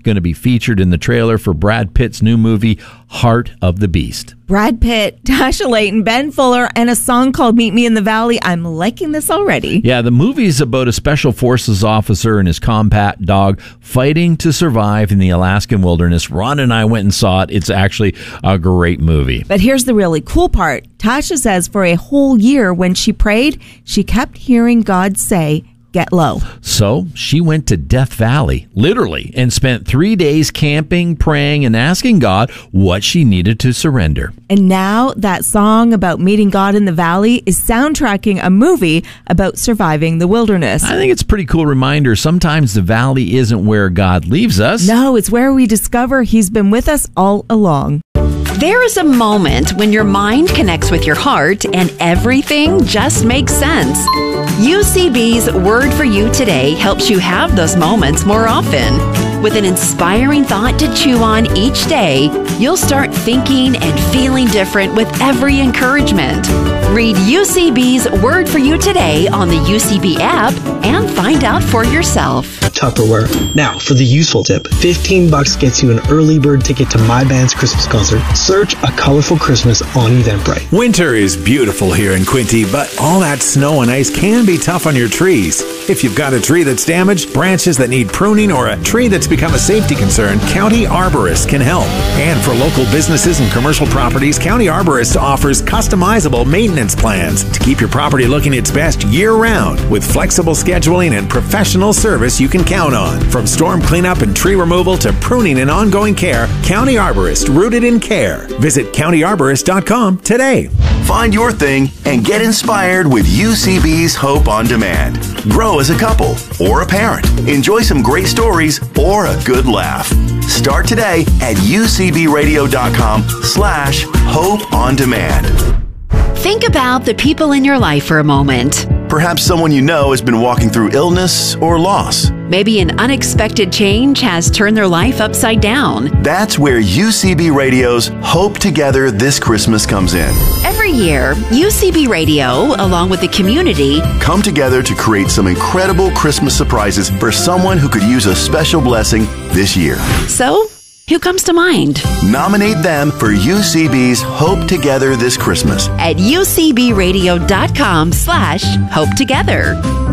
going to be featured in the trailer for Brad Pitt's new movie, Heart of the Beast. Brad Pitt, Tasha Layton, Ben Fuller, and a song called Meet Me in the Valley. I'm liking this already. Yeah, the movie's about a special forces officer and his combat dog fighting to survive in the Alaskan wilderness. Ron and I went and saw it. It's actually a great movie. But here's the really cool part. Tasha says for a whole year when she prayed, she kept hearing God say, "Get low." So she went to Death Valley, literally, and spent 3 days camping, praying, and asking God what she needed to surrender. And now that song about meeting God in the valley is soundtracking a movie about surviving the wilderness. I think it's a pretty cool reminder. Sometimes the valley isn't where God leaves us. No, it's where we discover He's been with us all along. There is a moment when your mind connects with your heart and everything just makes sense. UCB's Word for You Today helps you have those moments more often. With an inspiring thought to chew on each day, you'll start thinking and feeling different with every encouragement. Read UCB's Word for You Today on the UCB app and find out for yourself. Tupperware. Now, for the useful tip, $15 gets you an early bird ticket to my band's Christmas concert. Search A Colorful Christmas on Eventbrite. Winter is beautiful here in Quinte, but all that snow and ice can be tough on your trees. If you've got a tree that's damaged, branches that need pruning, or a tree that's become a safety concern, County Arborist can help. And for local businesses and commercial properties, County Arborist offers customizable maintenance plans to keep your property looking its best year-round. With flexible scheduling and professional service you can count on. From storm cleanup and tree removal to pruning and ongoing care, County Arborist, rooted in care. Visit countyarborist.com today. Find your thing and get inspired with UCB's Hope on Demand. Grow as a couple or a parent. Enjoy some great stories or a good laugh. Start today at ucbradio.com/Hope on Demand. Think about the people in your life for a moment. Perhaps someone you know has been walking through illness or loss. Maybe an unexpected change has turned their life upside down. That's where UCB Radio's Hope Together This Christmas comes in. Every year, UCB Radio, along with the community, come together to create some incredible Christmas surprises for someone who could use a special blessing this year. So, who comes to mind? Nominate them for UCB's Hope Together This Christmas at ucbradio.com/Hope Together.